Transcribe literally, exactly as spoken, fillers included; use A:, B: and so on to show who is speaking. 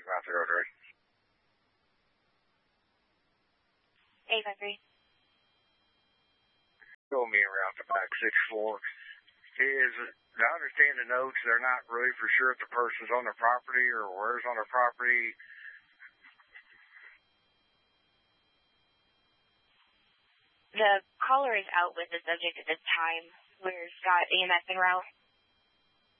A: about the road rage.
B: eight five three.
A: Show me around to back six four. Is, I understand the notes, they're not really for sure if the person's on their property or where's on their property.
B: The caller is out with the subject at this time. We're Scott, A M S en route.